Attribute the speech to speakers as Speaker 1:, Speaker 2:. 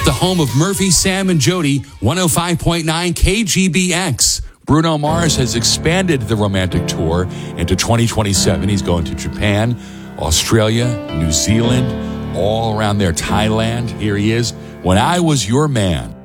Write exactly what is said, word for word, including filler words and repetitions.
Speaker 1: The home of Murphy, Sam, and Jody, one oh five point nine K G B X. Bruno Mars has expanded the romantic tour into twenty twenty-seven. He's going to Japan, Australia, New Zealand, all around there, Thailand. Here he is. When I Was Your Man.